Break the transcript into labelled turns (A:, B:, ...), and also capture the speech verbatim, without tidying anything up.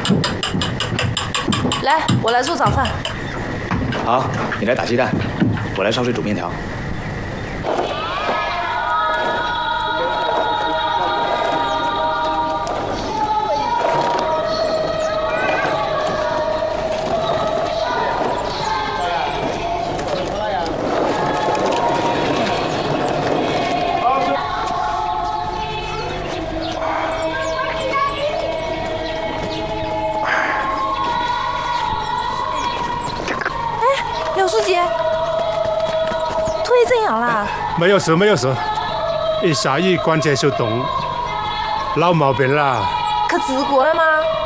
A: 来，我来做早饭。
B: 好，你来打鸡蛋，我来烧水煮面条。
A: 廖书记，腿怎样啦？
C: 没有事，没有事。一下雨关节就动，老毛病啦。
A: 去治过了吗？